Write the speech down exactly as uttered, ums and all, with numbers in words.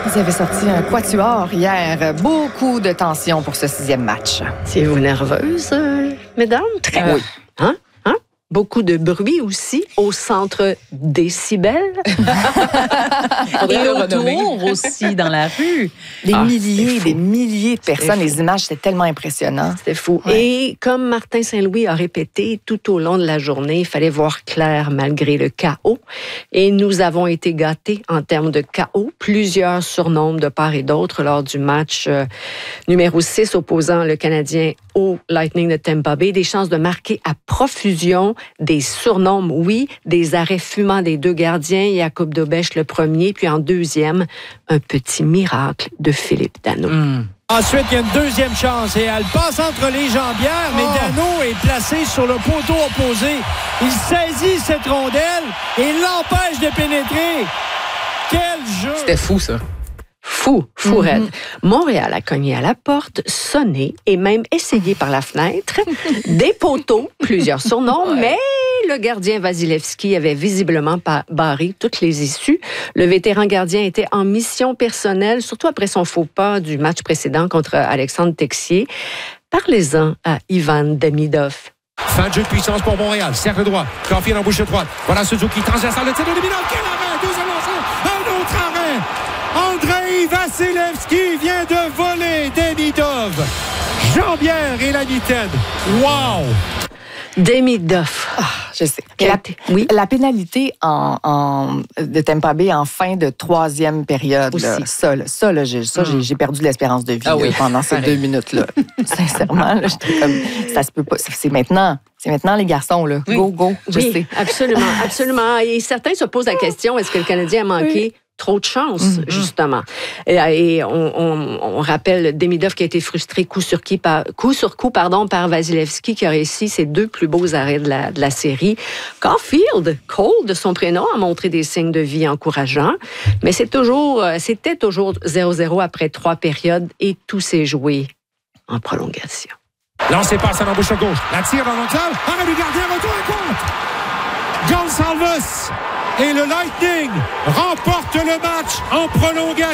Vous avez sorti un quatuor hier. Beaucoup de tension pour ce sixième match. C'est-vous nerveuse, euh, mesdames? Très euh, oui. Hein? Hein? Beaucoup de bruit aussi au centre Décibel. Et autour aussi, dans la rue. Des Ah, milliers, des milliers de personnes. Les images, c'était tellement impressionnant. C'était fou. Ouais. Et comme Martin Saint-Louis a répété tout au long de la journée, il fallait voir clair malgré le chaos. Et nous avons été gâtés en termes de chaos. Plusieurs surnoms de part et d'autre lors du match euh, numéro six opposant le Canadien au Lightning de Tampa Bay. Des chances de marquer à profusion, des surnoms, oui, des arrêts fumants des deux gardiens, Jakub Dobeš le premier, puis en deuxième, un petit miracle de Philippe Danault. Mm. Ensuite, il y a une deuxième chance et elle passe entre les jambières, mais Oh. Danault est placé sur le poteau opposé. Il saisit cette rondelle et l'empêche de pénétrer. Quel jeu! C'était fou, ça. Fou, fou Mm-hmm. raide. Montréal a cogné à la porte, sonné et même essayé par la fenêtre. Des poteaux, plusieurs surnoms, Ouais. mais le gardien Vasilevski avait visiblement pas barré toutes les issues. Le vétéran gardien était en mission personnelle, surtout après son faux pas du match précédent contre Alexandre Texier. Parlez-en à Ivan Demidov. Fin de jeu de puissance pour Montréal. Cercle droit. Caulfield en bouche droite. Voilà Suzuki transversal. Le tir de Demidov. Quel arrêt! Deuxième lancé. Un autre arrêt. Andrei Vasilevski vient de voler Demidov. Jambière et la mitaine. Wow! Demidov. Ah, je sais. La, Oui. la pénalité en, en, de Tampa Bay en fin de troisième période, là, Aussi. ça, là, ça, là, j'ai, ça, j'ai, j'ai perdu l'espérance de vie Ah là, oui, pendant ces pareil. deux minutes-là. Sincèrement, là, j'étais comme, ça se peut pas. C'est, c'est maintenant. C'est maintenant, les garçons, là. Oui. Go, go. Je Oui, sais. absolument, absolument. Et certains se posent la question, est-ce que le Canadien a manqué trop de chance, Mm-hmm. justement? Et, et on, on, on rappelle Demidov qui a été frustré coup sur, qui par, coup, sur coup pardon, par Vasilevski qui a réussi ses deux plus beaux arrêts de la, de la série. Caulfield, Cole de son prénom, a montré des signes de vie encourageants, mais c'est toujours, c'était toujours zéro zéro après trois périodes et tout s'est joué en prolongation. Lancé passe à l'embouche gauche. La tire dans l'enclave. Arrêt du gardien. Retour à compte. Gonçalves et le Lightning remportent le match en prolongation.